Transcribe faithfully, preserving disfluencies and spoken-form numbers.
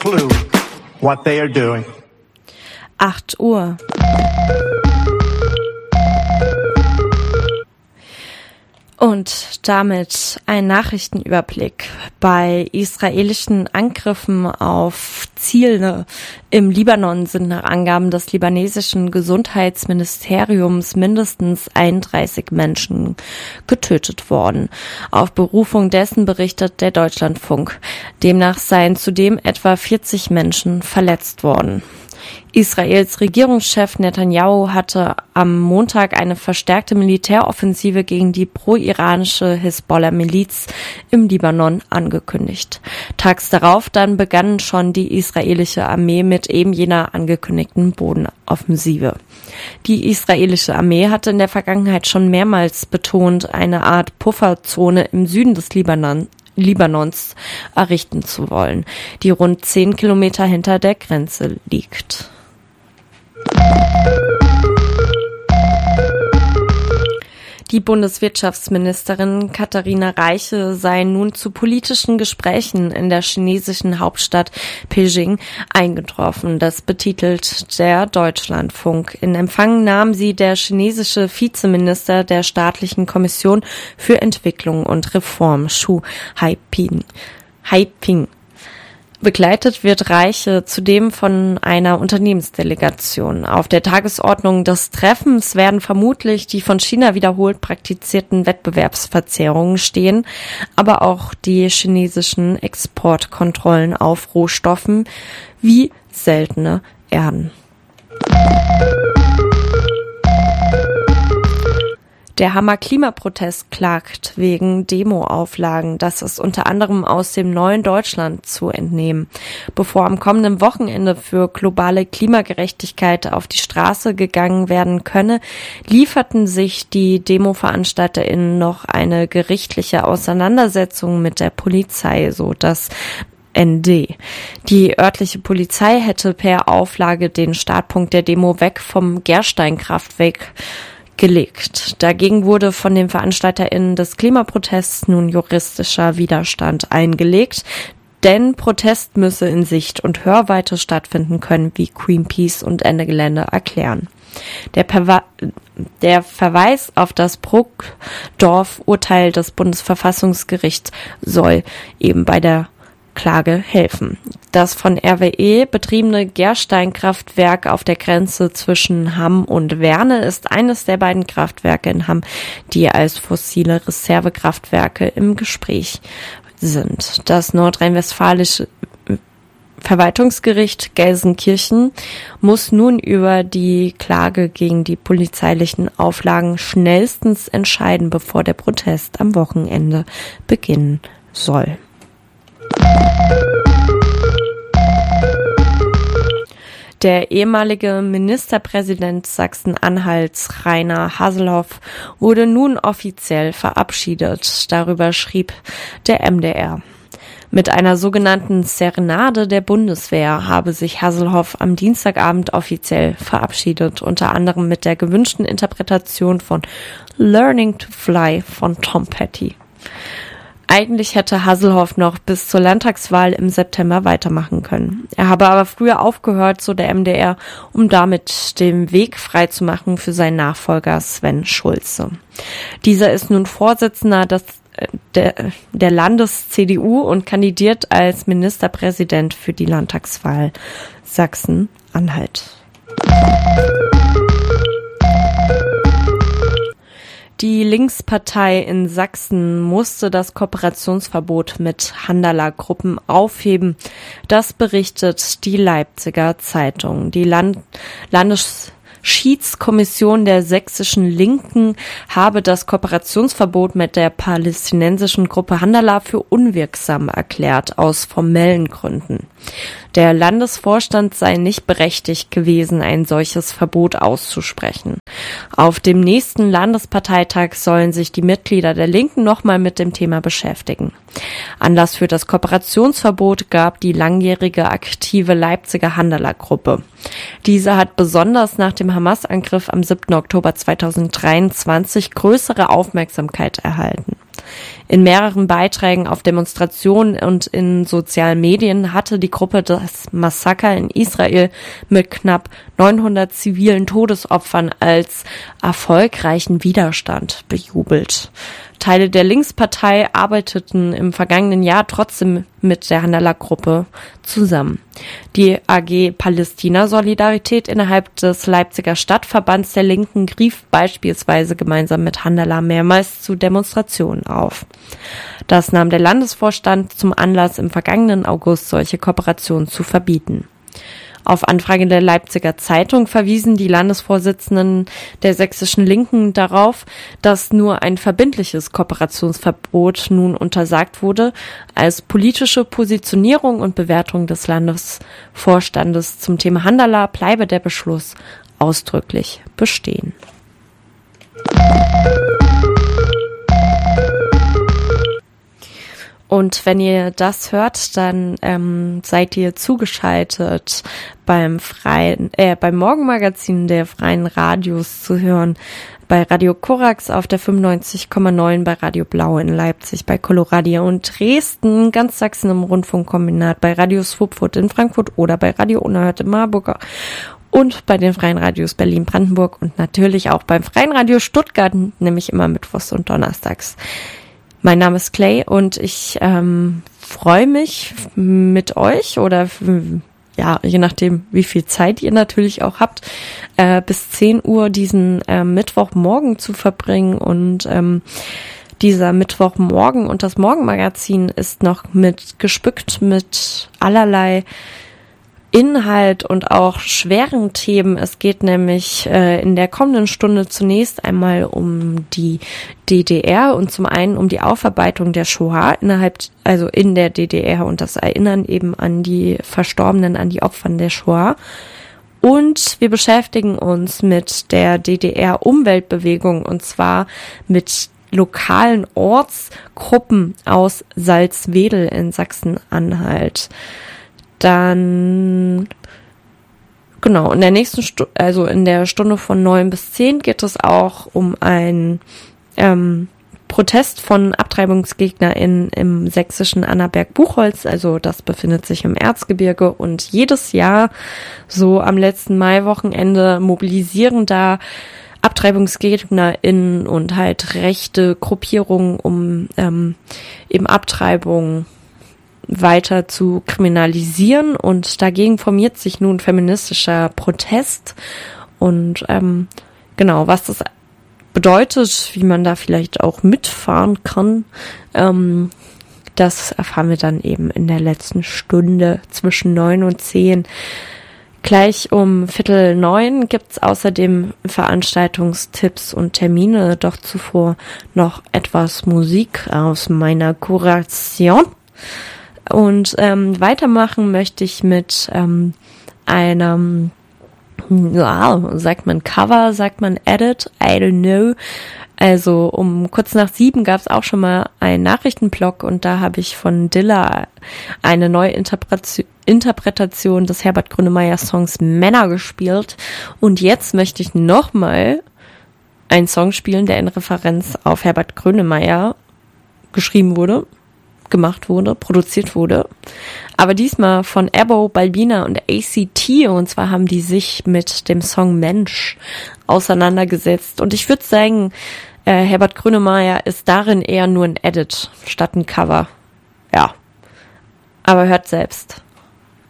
clue what they are doing. acht Uhr. Und damit ein Nachrichtenüberblick. Bei israelischen Angriffen auf Ziele im Libanon sind nach Angaben des libanesischen Gesundheitsministeriums mindestens einunddreißig Menschen getötet worden. Auf Berufung dessen berichtet der Deutschlandfunk. Demnach seien zudem etwa vierzig Menschen verletzt worden. Israels Regierungschef Netanyahu hatte am Montag eine verstärkte Militäroffensive gegen die pro-iranische Hisbollah-Miliz im Libanon angekündigt. Tags darauf dann begann schon die israelische Armee mit eben jener angekündigten Bodenoffensive. Die israelische Armee hatte in der Vergangenheit schon mehrmals betont, eine Art Pufferzone im Süden des Libanon Libanons errichten zu wollen, die rund zehn Kilometer hinter der Grenze liegt. Die Bundeswirtschaftsministerin Katharina Reiche sei nun zu politischen Gesprächen in der chinesischen Hauptstadt Peking eingetroffen. Das betitelt der Deutschlandfunk. In Empfang nahm sie der chinesische Vizeminister der Staatlichen Kommission für Entwicklung und Reform, Xu Haiping. Haiping. Begleitet wird Reiche zudem von einer Unternehmensdelegation. Auf der Tagesordnung des Treffens werden vermutlich die von China wiederholt praktizierten Wettbewerbsverzerrungen stehen, aber auch die chinesischen Exportkontrollen auf Rohstoffen wie seltene Erden. Der Hammer Klimaprotest klagt wegen Demoauflagen. Das ist unter anderem aus dem Neuen Deutschland zu entnehmen. Bevor am kommenden Wochenende für globale Klimagerechtigkeit auf die Straße gegangen werden könne, lieferten sich die DemoveranstalterInnen noch eine gerichtliche Auseinandersetzung mit der Polizei, so dass N D. Die örtliche Polizei hätte per Auflage den Startpunkt der Demo weg vom Gersteinkraftwerk gelegt. Dagegen wurde von den VeranstalterInnen des Klimaprotests nun juristischer Widerstand eingelegt, denn Protest müsse in Sicht- und Hörweite stattfinden können, wie Greenpeace und Ende Gelände erklären. Der, Perva- der Verweis auf das Brugdorf-Urteil des Bundesverfassungsgerichts soll eben bei der Klage helfen. Das von R W E betriebene Gersteinkraftwerk auf der Grenze zwischen Hamm und Werne ist eines der beiden Kraftwerke in Hamm, die als fossile Reservekraftwerke im Gespräch sind. Das nordrhein-westfälische Verwaltungsgericht Gelsenkirchen muss nun über die Klage gegen die polizeilichen Auflagen schnellstens entscheiden, bevor der Protest am Wochenende beginnen soll. Der ehemalige Ministerpräsident Sachsen-Anhalts, Rainer Haselhoff, wurde nun offiziell verabschiedet. Darüber schrieb der M D R. Mit einer sogenannten Serenade der Bundeswehr habe sich Haselhoff am Dienstagabend offiziell verabschiedet, unter anderem mit der gewünschten Interpretation von Learning to Fly von Tom Petty. Eigentlich hätte Haselhoff noch bis zur Landtagswahl im September weitermachen können. Er habe aber früher aufgehört, so der M D R, um damit den Weg freizumachen für seinen Nachfolger Sven Schulze. Dieser ist nun Vorsitzender des, der, der Landes-C D U und kandidiert als Ministerpräsident für die Landtagswahl Sachsen-Anhalt. Die Linkspartei in Sachsen musste das Kooperationsverbot mit Handala-Gruppen aufheben. Das berichtet die Leipziger Zeitung. Die Land- Landesschiedskommission der sächsischen Linken habe das Kooperationsverbot mit der palästinensischen Gruppe Handala für unwirksam erklärt, aus formellen Gründen. Der Landesvorstand sei nicht berechtigt gewesen, ein solches Verbot auszusprechen. Auf dem nächsten Landesparteitag sollen sich die Mitglieder der Linken nochmal mit dem Thema beschäftigen. Anlass für das Kooperationsverbot gab die langjährige aktive Leipziger Handala-Gruppe. Diese hat besonders nach dem Hamas-Angriff am siebten Oktober zweitausenddreiundzwanzig größere Aufmerksamkeit erhalten. In mehreren Beiträgen auf Demonstrationen und in sozialen Medien hatte die Gruppe das Massaker in Israel mit knapp neunhundert zivilen Todesopfern als erfolgreichen Widerstand bejubelt. Teile der Linkspartei arbeiteten im vergangenen Jahr trotzdem mit der Handala-Gruppe zusammen. Die A G Palästina Solidarität innerhalb des Leipziger Stadtverbands der Linken rief beispielsweise gemeinsam mit Handala mehrmals zu Demonstrationen auf. Das nahm der Landesvorstand zum Anlass, im vergangenen August solche Kooperationen zu verbieten. Auf Anfrage der Leipziger Zeitung verwiesen die Landesvorsitzenden der sächsischen Linken darauf, dass nur ein verbindliches Kooperationsverbot nun untersagt wurde. Als politische Positionierung und Bewertung des Landesvorstandes zum Thema Handala bleibe der Beschluss ausdrücklich bestehen. Und wenn ihr das hört, dann ähm, seid ihr zugeschaltet beim freien, äh, beim Morgenmagazin der Freien Radios zu hören. Bei Radio Korax auf der fünfundneunzig Komma neun, bei Radio Blau in Leipzig, bei Coloradio und Dresden, ganz Sachsen im Rundfunkkombinat, bei Radio Swupfurt in Frankfurt oder bei Radio Unerhört in Marburg und bei den Freien Radios Berlin, Brandenburg und natürlich auch beim Freien Radio Stuttgart, nämlich immer mittwochs und donnerstags. Mein Name ist Clay und ich ähm, freue mich mit euch oder ja, je nachdem, wie viel Zeit ihr natürlich auch habt, äh, bis zehn Uhr diesen äh, Mittwochmorgen zu verbringen. Und ähm, dieser Mittwochmorgen und das Morgenmagazin ist noch mit gespickt mit allerlei Inhalt und auch schweren Themen. Es geht nämlich äh, in der kommenden Stunde zunächst einmal um die D D R und zum einen um die Aufarbeitung der Shoah innerhalb, also in der D D R und das Erinnern eben an die Verstorbenen, an die Opfer der Shoah. Und wir beschäftigen uns mit der D D R-Umweltbewegung und zwar mit lokalen Ortsgruppen aus Salzwedel in Sachsen-Anhalt. Dann, genau, in der nächsten Stunde, also in der Stunde von neun bis zehn geht es auch um einen ähm, Protest von AbtreibungsgegnerInnen im sächsischen Annaberg-Buchholz, also das befindet sich im Erzgebirge und jedes Jahr, so am letzten Maiwochenende, mobilisieren da AbtreibungsgegnerInnen und halt rechte Gruppierungen, um ähm, eben Abtreibung weiter zu kriminalisieren und dagegen formiert sich nun feministischer Protest und ähm, genau, was das bedeutet, wie man da vielleicht auch mitfahren kann, ähm, das erfahren wir dann eben in der letzten Stunde zwischen neun und zehn. Gleich um Viertel neun gibt's außerdem Veranstaltungstipps und Termine, doch zuvor noch etwas Musik aus meiner Kuration. Und ähm, weitermachen möchte ich mit ähm, einem, ja, sagt man Cover, sagt man Edit, I don't know. Also um kurz nach sieben gab es auch schon mal einen Nachrichtenblock und da habe ich von Dilla eine neue Interpretation, Interpretation des Herbert Grönemeyer Songs Männer gespielt. Und jetzt möchte ich nochmal einen Song spielen, der in Referenz auf Herbert Grönemeyer geschrieben wurde, gemacht wurde, produziert wurde. Aber diesmal von Ebo, Balbina und A C T und zwar haben die sich mit dem Song Mensch auseinandergesetzt. Und ich würde sagen, äh, Herbert Grönemeyer ist darin eher nur ein Edit statt ein Cover. Ja. Aber hört selbst.